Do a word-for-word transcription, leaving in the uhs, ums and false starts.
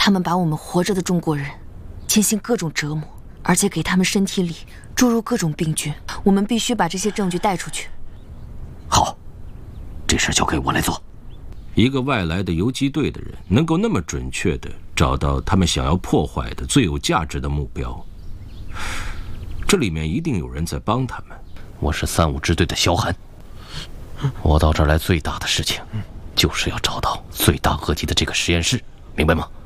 他们把我们活着的中国人进行各种折磨，而且给他们身体里注入各种病菌。我们必须把这些证据带出去。 好，这事交给我来做。 一个外来的游击队的人能够那么准确地找到他们想要破坏的最有价值的目标，这里面一定有人在帮他们。 我是三五支队的萧寒，我到这儿来最大的事情，就是要找到罪大恶极的这个实验室，明白吗？